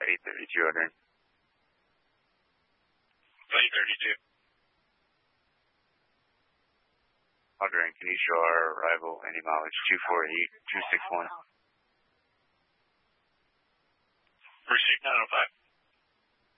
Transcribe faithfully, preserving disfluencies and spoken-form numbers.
eight thirty-two, ordering. eight thirty-two. Ordering, can you show our arrival any mileage two four eight two six one? Receipt nine oh five.